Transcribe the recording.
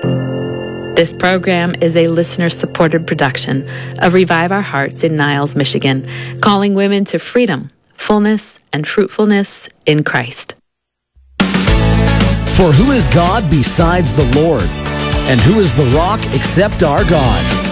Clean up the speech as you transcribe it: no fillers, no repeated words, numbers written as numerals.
This program is a listener-supported production of Revive Our Hearts in Niles, Michigan, calling women to freedom, fullness, and fruitfulness in Christ. For who is God besides the Lord? And who is the rock except our God?